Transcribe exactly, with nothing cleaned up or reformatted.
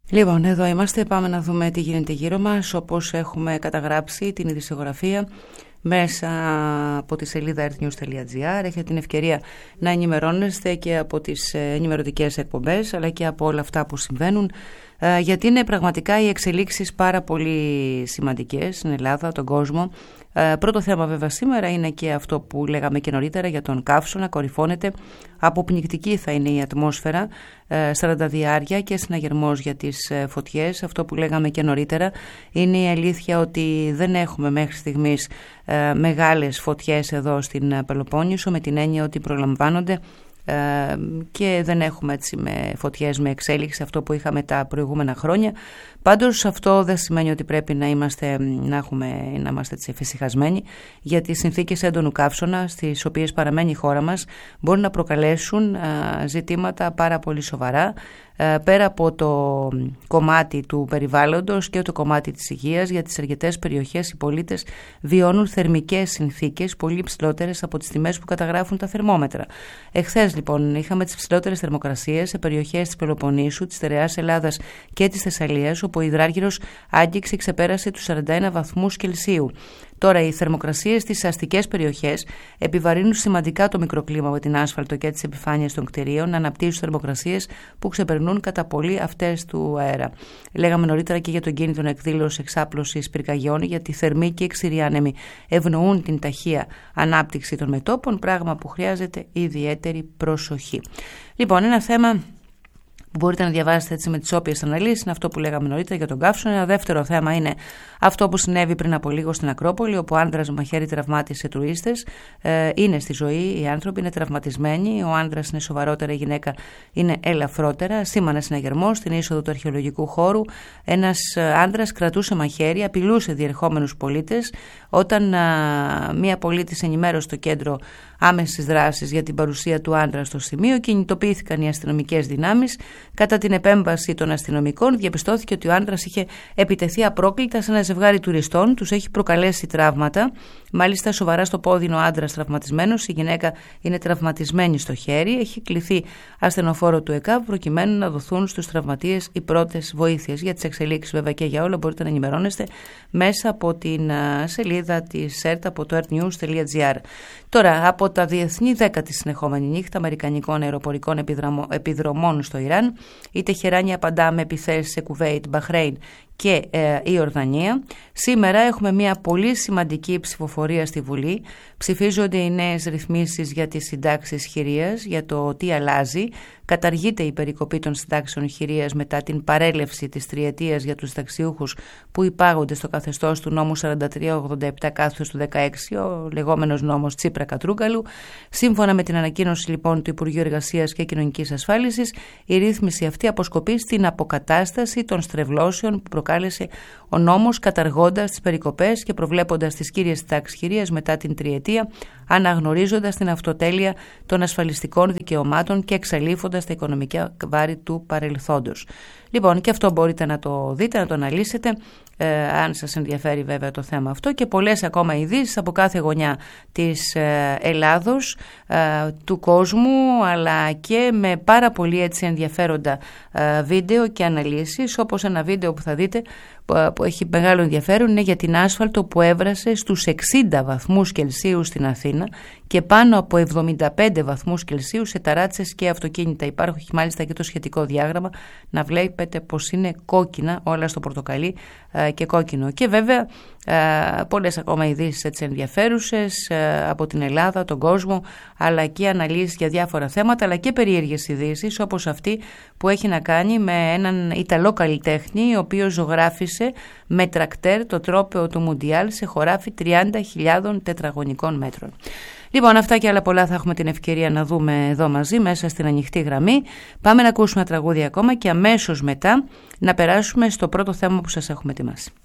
Λοιπόν, εδώ είμαστε, πάμε να δούμε τι γίνεται γύρω μας, όπως έχουμε καταγράψει την ειδησιογραφία μέσα από τη σελίδα earth news τελεία gr. Έχετε την ευκαιρία να ενημερώνεστε και από τις ενημερωτικές εκπομπές, αλλά και από όλα αυτά που συμβαίνουν, γιατί είναι πραγματικά οι εξελίξεις πάρα πολύ σημαντικές στην Ελλάδα, τον κόσμο. Πρώτο θέμα βέβαια σήμερα είναι και αυτό που λέγαμε και νωρίτερα για τον καύσωνα. Κορυφώνεται, αποπνικτική θα είναι η ατμόσφαιρα, σαρανταδιάρια και συναγερμός για τις φωτιές. Αυτό που λέγαμε και νωρίτερα είναι η αλήθεια ότι δεν έχουμε μέχρι στιγμής μεγάλες φωτιές εδώ στην Πελοπόννησο, με την έννοια ότι προλαμβάνονται και δεν έχουμε έτσι με φωτιές με εξέλιξη αυτό που είχαμε τα προηγούμενα χρόνια. Πάντως αυτό δεν σημαίνει ότι πρέπει να είμαστε, να έχουμε, να είμαστε έτσι εφησυχασμένοι, γιατί οι συνθήκες έντονου καύσωνα στις οποίες παραμένει η χώρα μας μπορούν να προκαλέσουν ζητήματα πάρα πολύ σοβαρά, πέρα από το κομμάτι του περιβάλλοντος και το κομμάτι της υγείας. Για τις αρκετές περιοχές οι πολίτες βιώνουν θερμικές συνθήκες πολύ ψηλότερες από τις τιμές που καταγράφουν τα θερμόμετρα. Εχθές λοιπόν είχαμε τις ψηλότερες θερμοκρασίες σε περιοχές της Πελοποννήσου, της στερεάς Ελλάδας και της Θεσσαλίας, όπου ο υδράργυρος άγγιξε, ξεπέρασε τους σαράντα ένα βαθμούς Κελσίου. Τώρα, οι θερμοκρασίες στις αστικές περιοχές επιβαρύνουν σημαντικά το μικροκλίμα με την άσφαλτο και τις επιφάνειες των κτηρίων, να αναπτύσσουν θερμοκρασίες που ξεπερνούν κατά πολύ αυτές του αέρα. Λέγαμε νωρίτερα και για τον κίνητο εκδήλωση εξάπλωσης πυρκαγιών, γιατί θερμοί και ξηροί άνεμοι ευνοούν την ταχεία ανάπτυξη των μετώπων, πράγμα που χρειάζεται ιδιαίτερη προσοχή. Λοιπόν, ένα θέμα που μπορείτε να διαβάσετε έτσι με τις όποιες αναλύσεις είναι αυτό που λέγαμε νωρίτερα για τον καύσωνα. Ένα δεύτερο θέμα είναι αυτό που συνέβη πριν από λίγο στην Ακρόπολη, όπου ο άντρας με μαχαίρι τραυμάτισε τουρίστες. Ε, είναι στη ζωή, οι άνθρωποι είναι τραυματισμένοι. Ο άντρας είναι σοβαρότερα, η γυναίκα είναι ελαφρότερα. Σήμανε συναγερμό στην είσοδο του αρχαιολογικού χώρου. Ένας άντρας κρατούσε μαχαίρι, απειλούσε διερχόμενους πολίτες. Όταν α, μία πολίτης ενημέρωσε το κέντρο άμεσης δράσης για την παρουσία του άντρα στο σημείο, κινητοποιήθηκαν οι αστυνομικές δυνάμεις. Κατά την επέμβαση των αστυνομικών, διαπιστώθηκε ότι ο άντρας είχε επιτεθεί απρόκλητα σε ένα ζευγάρι τουριστών, τους έχει προκαλέσει τραύματα. Μάλιστα, σοβαρά στο πόδι είναι ο άντρας τραυματισμένος, η γυναίκα είναι τραυματισμένη στο χέρι. Έχει κληθεί ασθενοφόρο του ΕΚΑΒ προκειμένου να δοθούν στους τραυματίες οι πρώτες βοήθειες. Για τις εξελίξεις, βέβαια, και για όλα μπορείτε να ενημερώνεστε μέσα από την σελίδα της ΕΡΤ, από το earth news τελεία gr. Τώρα, από τα διεθνή δέκατη συνεχόμενη νύχτα αμερικανικών αεροπορικών επιδρομών στο Ιράν, η Τεχεράνη απαντά με επιθέσεις σε Κουβέιτ, Μπαχρέιν και ε, η Ορδανία. Σήμερα έχουμε μια πολύ σημαντική ψηφοφορία στη Βουλή. Ψηφίζονται οι νέες ρυθμίσεις για τις συντάξεις χειρίας, για το τι αλλάζει. Καταργείται η περικοπή των συντάξεων χειρίας μετά την παρέλευση της τριετίας για τους συνταξιούχους που υπάγονται στο καθεστώς του νόμου σαράντα τρία ογδόντα επτά κάθετος του δεκαέξι, ο λεγόμενος νόμος Τσίπρα-Κατρούγκαλου. Σύμφωνα με την ανακοίνωση λοιπόν του Υπουργείου Εργασίας και Κοινωνικής Ασφάλισης, η ρύθμιση αυτή αποσκοπεί στην αποκατάσταση των στρεβλώσεων που προκάλεσε ο νόμος, καταργώντας τις περικοπές και προβλέποντας τις κύριες συντάξεις χειρίας μετά την τριετία, αναγνωρίζοντας την αυτοτέλεια των ασφαλιστικών δικαιωμάτων και εξαλείφοντας τα οικονομικά βάρη του παρελθόντος. Λοιπόν, και αυτό μπορείτε να το δείτε, να το αναλύσετε, ε, αν σας ενδιαφέρει βέβαια το θέμα αυτό, και πολλές ακόμα ειδήσεις από κάθε γωνιά της ε, Ελλάδος, ε, του κόσμου, αλλά και με πάρα πολύ έτσι ενδιαφέροντα ε, βίντεο και αναλύσεις, όπως ένα βίντεο που θα δείτε που έχει μεγάλο ενδιαφέρον, είναι για την άσφαλτο που έβρασε στους εξήντα βαθμούς Κελσίου στην Αθήνα και πάνω από εβδομήντα πέντε βαθμούς Κελσίου σε ταράτσες και αυτοκίνητα. Υπάρχει μάλιστα και το σχετικό διάγραμμα, να βλέπετε πως είναι κόκκινα, όλα στο πορτοκαλί ε, και κόκκινο. Και βέβαια ε, πολλές ακόμα ειδήσεις έτσι ενδιαφέρουσες ε, από την Ελλάδα, τον κόσμο, αλλά και αναλύσεις για διάφορα θέματα, αλλά και περίεργες ειδήσεις, όπως αυτή που έχει να κάνει με έναν Ιταλό καλλιτέχνη, ο οποίος ζωγράφησε με τρακτέρ το τρόπαιο του Μουντιάλ σε χωράφι τριάντα χιλιάδων τετραγωνικών μέτρων. Λοιπόν, αυτά και άλλα πολλά θα έχουμε την ευκαιρία να δούμε εδώ μαζί, μέσα στην ανοιχτή γραμμή. Πάμε να ακούσουμε ένα τραγούδι ακόμα και αμέσως μετά να περάσουμε στο πρώτο θέμα που σας έχουμε ετοιμάσει.